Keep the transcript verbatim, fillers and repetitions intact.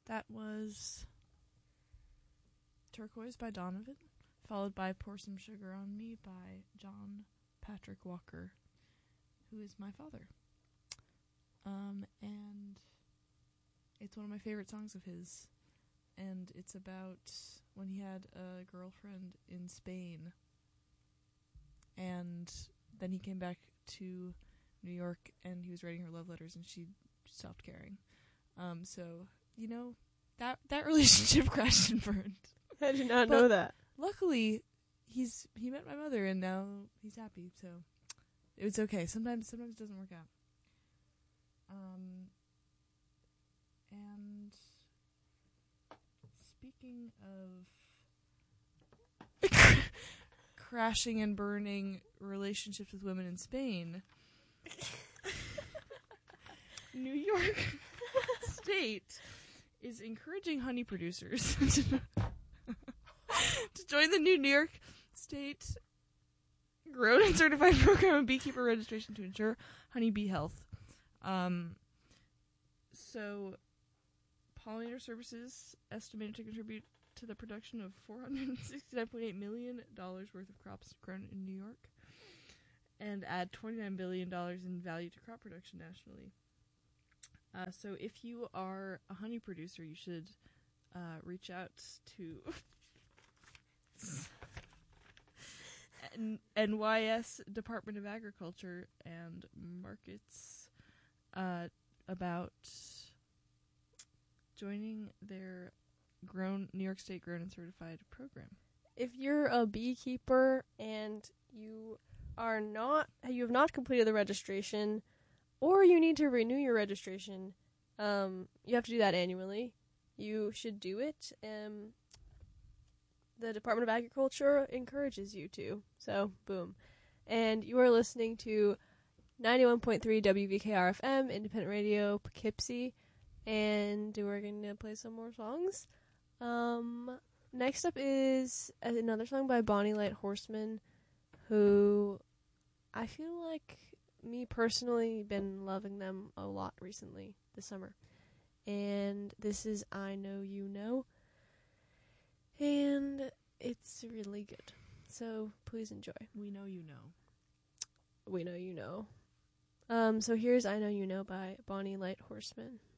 that was Turquoise by Donovan, followed by Pour Some Sugar on Me by John Patrick Walker, who is my father. Um, and it's one of my favorite songs of his. And it's about when he had a girlfriend in Spain. And then he came back to New York and he was writing her love letters and she stopped caring. Um, so, you know, that that relationship crashed and burned. I did not But know that. Luckily, he's he met my mother and now he's happy, so it's okay. Sometimes sometimes it doesn't work out. Um, and speaking of crashing and burning relationships with women in Spain, New York State is encouraging honey producers to, to join the new New York State grown and certified program of beekeeper registration to ensure honeybee health. Um, so, pollinator services estimated to contribute to the production of four hundred sixty-nine point eight million dollars worth of crops grown in New York and add twenty-nine billion dollars in value to crop production nationally. Uh, so if you are a honey producer, you should uh, reach out to N- N Y S Department of Agriculture and Markets uh, about joining their grown New York State grown and certified program. If you're a beekeeper and you are not, you have not completed the registration, or you need to renew your registration, um, you have to do that annually. You should do it. Um, the Department of Agriculture encourages you to. So, boom. And you are listening to ninety-one point three W V K R F M, Independent Radio, Poughkeepsie. And we're going to play some more songs. Um, next up is another song by Bonnie Light Horseman, who I feel like me personally been loving them a lot recently this summer. And this is I Know You Know. And it's really good. So please enjoy. We know you know. We know you know. Um, so here's I Know You Know by Bonnie Light Horseman.